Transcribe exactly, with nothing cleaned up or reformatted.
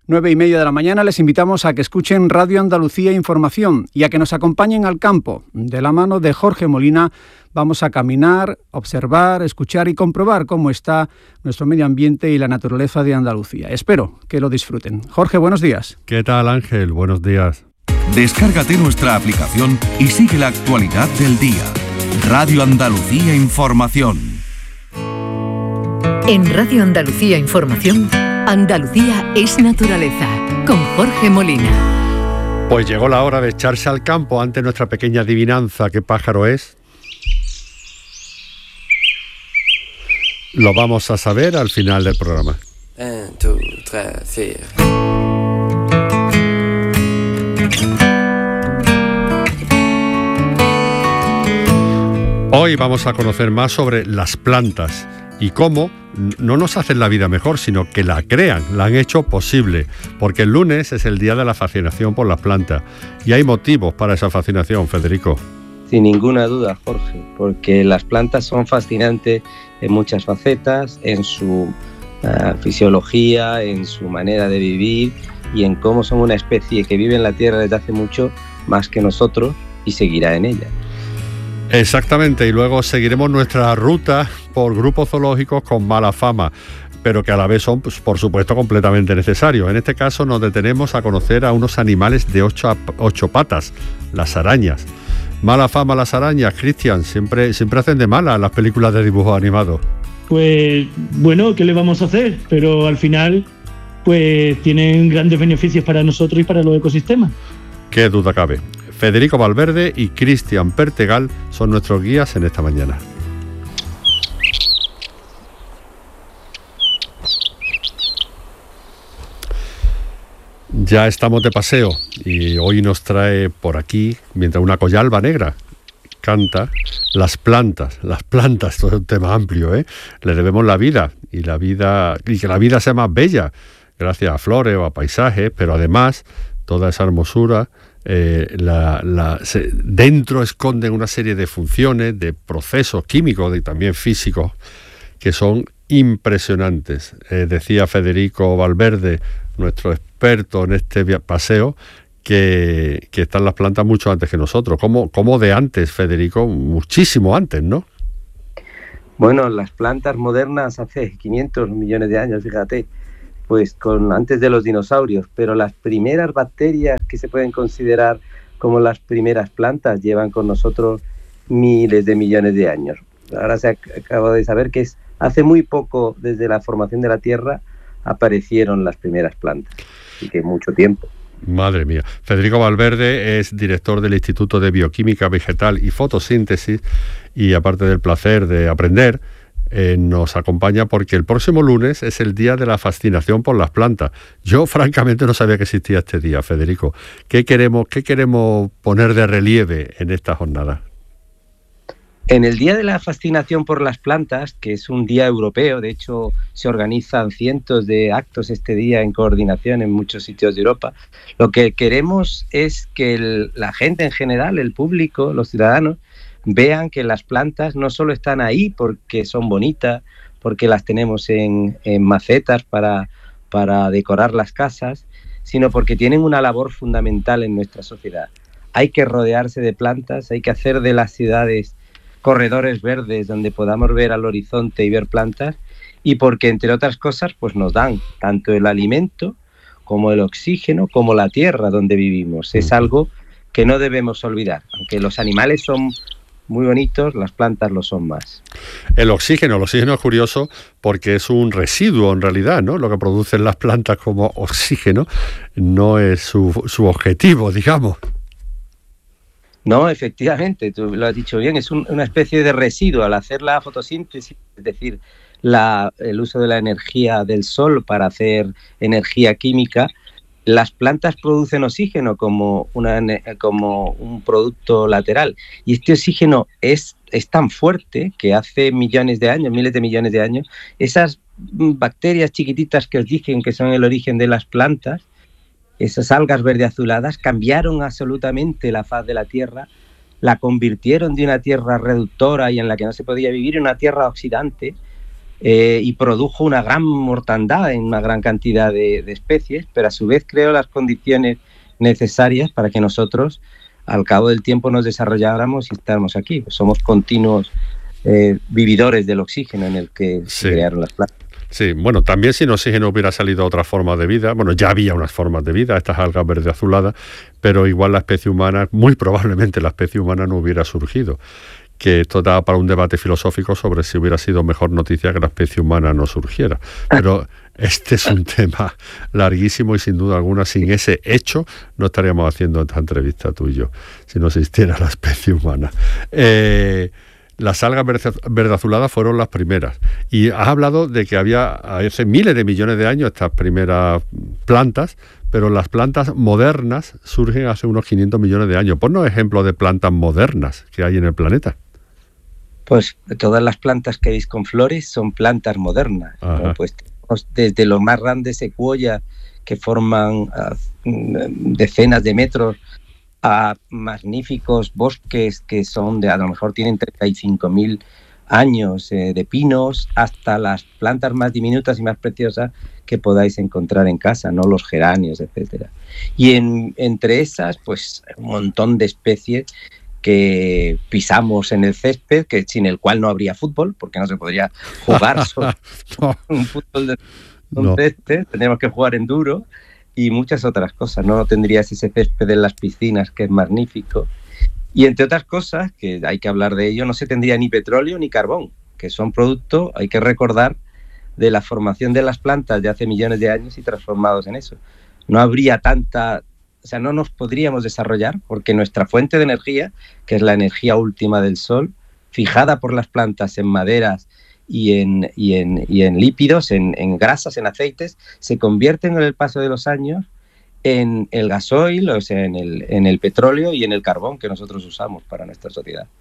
Nueve y media de la mañana les invitamos a que escuchen Radio Andalucía Información y a que nos acompañen al campo. De la mano de Jorge Molina vamos a caminar, observar, escuchar y comprobar cómo está nuestro medio ambiente y la naturaleza de Andalucía. Espero que lo disfruten. Jorge, buenos días. ¿Qué tal, Ángel? Buenos días. Descárgate nuestra aplicación y sigue la actualidad del día. Radio Andalucía Información. En Radio Andalucía Información, Andalucía es naturaleza, con Jorge Molina. Pues llegó la hora de echarse al campo ante nuestra pequeña adivinanza. ¿Qué pájaro es? Lo vamos a saber al final del programa. Un, dos, tres, cuatro. Hoy vamos a conocer más sobre las plantas y cómo no nos hacen la vida mejor, sino que la crean, la han hecho posible, porque el lunes es el día de la fascinación por las plantas y hay motivos para esa fascinación, Federico. Sin ninguna duda, Jorge, porque las plantas son fascinantes en muchas facetas, en su uh, fisiología, en su manera de vivir y en cómo son una especie que vive en la Tierra desde hace mucho más que nosotros y seguirá en ella. Exactamente, y luego seguiremos nuestra ruta por grupos zoológicos con mala fama, pero que a la vez son, pues, por supuesto, completamente necesarios. En este caso nos detenemos a conocer a unos animales de ocho, ocho patas, las arañas. Mala fama las arañas, Cristian, siempre, siempre hacen de mala las películas de dibujos animados. Pues bueno, ¿qué le vamos a hacer? Pero al final, pues tienen grandes beneficios para nosotros y para los ecosistemas. Qué duda cabe. Federico Valverde y Cristian Pertegal son nuestros guías en esta mañana. Ya estamos de paseo y hoy nos trae por aquí, mientras una collalba negra canta, las plantas, las plantas, todo es un tema amplio, ¿eh? Le debemos la vida y la vida y que la vida sea más bella, gracias a flores o a paisajes, pero además toda esa hermosura eh, la, la, se, dentro esconden una serie de funciones, de procesos químicos y también físicos que son impresionantes. Eh, decía Federico Valverde, nuestro experto en este paseo, que, que están las plantas mucho antes que nosotros. ¿Cómo, cómo de antes, Federico? Muchísimo antes, ¿no? Bueno, las plantas modernas hace quinientos millones de años, fíjate, pues con antes de los dinosaurios, pero las primeras bacterias que se pueden considerar como las primeras plantas llevan con nosotros miles de millones de años. Ahora se acaba de saber que es hace muy poco, desde la formación de la Tierra, aparecieron las primeras plantas, así que mucho tiempo. Madre mía. Federico Valverde es director del Instituto de Bioquímica Vegetal y Fotosíntesis y, aparte del placer de aprender, eh, nos acompaña porque el próximo lunes es el día de la fascinación por las plantas. Yo francamente no sabía que existía este día, Federico. ¿Qué queremos, qué queremos poner de relieve en esta jornada? En el Día de la Fascinación por las Plantas, que es un día europeo, de hecho se organizan cientos de actos este día en coordinación en muchos sitios de Europa, lo que queremos es que el, la gente en general, el público, los ciudadanos, vean que las plantas no solo están ahí porque son bonitas, porque las tenemos en, en macetas para, para decorar las casas, sino porque tienen una labor fundamental en nuestra sociedad. Hay que rodearse de plantas, hay que hacer de las ciudades corredores verdes donde podamos ver al horizonte y ver plantas, y porque, entre otras cosas, pues nos dan tanto el alimento como el oxígeno, como la tierra donde vivimos. Es algo que no debemos olvidar. Aunque los animales son muy bonitos, las plantas lo son más. El oxígeno, el oxígeno es curioso porque es un residuo en realidad, ¿no? Lo que producen las plantas como oxígeno no es su, su objetivo, digamos. No, efectivamente, tú lo has dicho bien, es un, una especie de residuo al hacer la fotosíntesis, es decir, la, el uso de la energía del sol para hacer energía química. Las plantas producen oxígeno como, una, como un producto lateral, y este oxígeno es, es tan fuerte que hace millones de años, miles de millones de años, esas bacterias chiquititas que os dije que son el origen de las plantas, esas algas verde azuladas, cambiaron absolutamente la faz de la Tierra, la convirtieron de una tierra reductora y en la que no se podía vivir en una tierra oxidante, eh, y produjo una gran mortandad en una gran cantidad de, de especies, pero a su vez creó las condiciones necesarias para que nosotros, al cabo del tiempo, nos desarrolláramos y estamos aquí. Somos continuos eh, vividores del oxígeno en el que sí. se crearon las plantas. Sí, bueno, también sin oxígeno hubiera salido otra forma de vida. Bueno, ya había unas formas de vida, estas algas verde azuladas, pero igual la especie humana, muy probablemente la especie humana no hubiera surgido. Que esto da para un debate filosófico sobre si hubiera sido mejor noticia que la especie humana no surgiera. Pero este es un tema larguísimo y sin duda alguna, sin ese hecho, no estaríamos haciendo esta entrevista tú y yo, si no existiera la especie humana. Eh... Las algas verde azuladas fueron las primeras. Y has hablado de que había hace miles de millones de años estas primeras plantas, pero las plantas modernas surgen hace unos quinientos millones de años. Ponnos ejemplos de plantas modernas que hay en el planeta. Pues todas las plantas que veis con flores son plantas modernas. ¿No? Pues tenemos desde los más grandes secuoyas que forman uh, decenas de metros, a magníficos bosques que son de, a lo mejor tienen treinta y cinco mil años, eh, de pinos, hasta las plantas más diminutas y más preciosas que podáis encontrar en casa, ¿no? Los geranios, etcétera. Y en, entre esas, pues un montón de especies que pisamos en el césped, que sin el cual no habría fútbol, porque no se podría jugar sobre no. un fútbol de un no. césped, tendríamos que jugar en duro. Y muchas otras cosas, no tendrías ese césped en las piscinas, que es magnífico. Y entre otras cosas, que hay que hablar de ello, no se tendría ni petróleo ni carbón, que son productos, hay que recordar, de la formación de las plantas de hace millones de años y transformados en eso. No habría tanta, o sea, no nos podríamos desarrollar, porque nuestra fuente de energía, que es la energía última del sol, fijada por las plantas en maderas y en, y en, y en lípidos, en, en grasas, en aceites, se convierten con el paso de los años en el gasoil, o sea, en el, en el petróleo y en el carbón que nosotros usamos para nuestra sociedad.